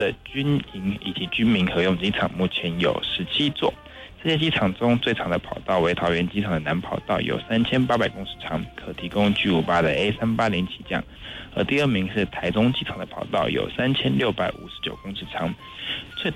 的军营以及军民合用机场目前有17座。这些机场中最长的跑道为桃园机场的南跑道，有3800公尺长，可提供巨无霸的 A380 起降。而第二名是台中机场的跑道，有3659公尺长。